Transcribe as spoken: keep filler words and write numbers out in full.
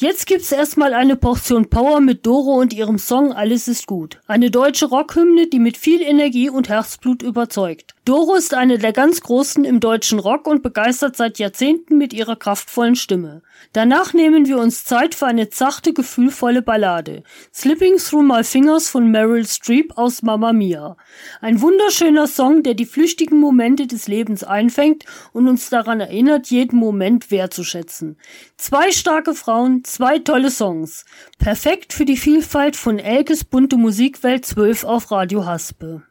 Jetzt gibt's erstmal eine Portion Power mit Doro und ihrem Song Alles ist gut. Eine deutsche Rockhymne, die mit viel Energie und Herzblut überzeugt. Doro ist eine der ganz Großen im deutschen Rock und begeistert seit Jahrzehnten mit ihrer kraftvollen Stimme. Danach nehmen wir uns Zeit für eine zarte, gefühlvolle Ballade. Slipping Through My Fingers von Meryl Streep aus Mamma Mia. Ein wunderschöner Song, der die flüchtigen Momente des Lebens einfängt und uns daran erinnert, jeden Moment wertzuschätzen. Zwei starke Frauen, zwei tolle Songs. Perfekt für die Vielfalt von Elkes bunte Musikwelt zwölf auf Radio Haspe.